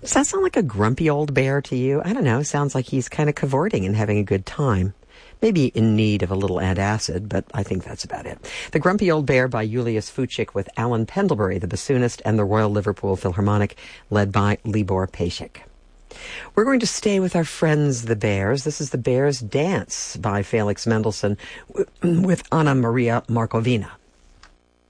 Does that sound like a grumpy old bear to you? I don't know. Sounds like he's kind of cavorting and having a good time. Maybe in need of a little antacid, but I think that's about it. The Grumpy Old Bear by Julius Fuchik with Alan Pendlebury, the bassoonist, and the Royal Liverpool Philharmonic, led by Libor Pesik. We're going to stay with our friends, the Bears. This is The Bears' Dance by Felix Mendelssohn with Anna Maria Markovina.